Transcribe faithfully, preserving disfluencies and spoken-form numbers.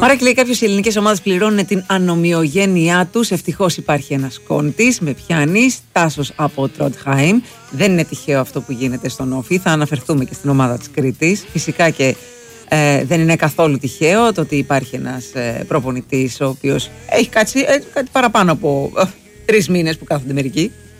Μάρακ λέει: κάποιες ελληνικές ομάδες πληρώνουν την ανομοιογένειά τους. Ευτυχώς υπάρχει ένας κόντης. Με πιάνει. Τάσος από Τρόντχαιμ. Δεν είναι τυχαίο αυτό που γίνεται στον Όφη. Θα αναφερθούμε και στην ομάδα της Κρήτης. Φυσικά και ε, δεν είναι καθόλου τυχαίο το ότι υπάρχει ένας ε, προπονητής ο οποίος έχει κάτσει ε, κάτι παραπάνω από ε, τρεις μήνες που κάθονται μερικοί.